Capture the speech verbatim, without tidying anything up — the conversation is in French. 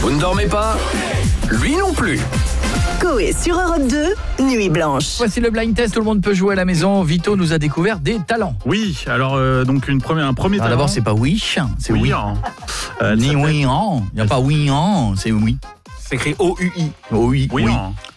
Vous ne dormez pas ? Lui non plus. Coé sur Europe deux, Nuit Blanche. Voici le blind test, tout le monde peut jouer à la maison. Vito nous a découvert des talents. Oui, alors euh, donc une première, un premier Alors talent. d'abord, c'est pas oui, c'est oui. Oui, hein. Euh, Ni ça oui, hein. Il n'y a pas oui, hein. C'est oui. C'est écrit O U I. Oh oui, Oui, oui. hein.